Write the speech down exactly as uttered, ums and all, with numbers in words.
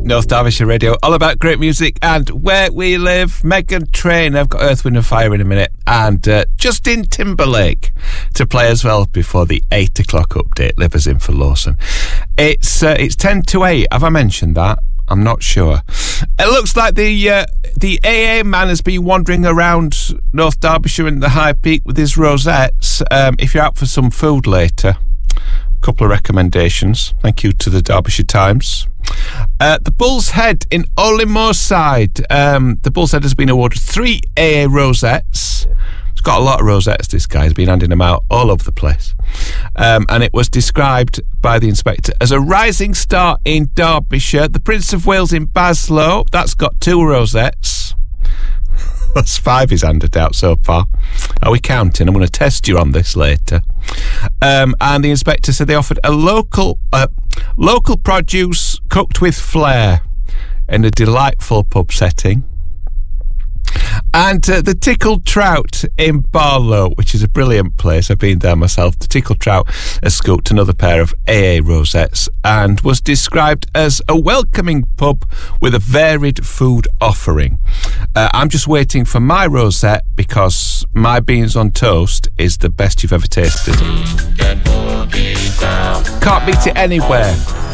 North Derbyshire Radio, all about great music and where we live. Meghan Trainor, I've got Earth, Wind and Fire in a minute, and uh, Justin Timberlake to play as well before the eight o'clock update. Livers in for Lawson. It's uh, it's ten to eight. Have I mentioned that? I'm not sure. It looks like the uh, the A A man has been wandering around North Derbyshire and the High Peak with his rosettes. Um, if you're out for some food later, a couple of recommendations. Thank you to the Derbyshire Times. Uh, the Bull's Head in Olimoside. Um, the Bull's Head has been awarded three A A rosettes. He's got a lot of rosettes, this guy. He's been handing them out all over the place. Um, and it was described by the inspector as a rising star in Derbyshire. The Prince of Wales in Baslow, that's got two rosettes. That's five he's handed out so far. Are we counting? I'm going to test you on this later. Um, and the inspector said they offered a local uh, local produce cooked with flair in a delightful pub setting. And uh, the Tickled Trout in Barlow, which is a brilliant place. I've been there myself. The Tickled Trout has scooped another pair of A A rosettes and was described as a welcoming pub with a varied food offering. Uh, I'm just waiting for my rosette because my beans on toast is the best you've ever tasted. Can't beat it anywhere.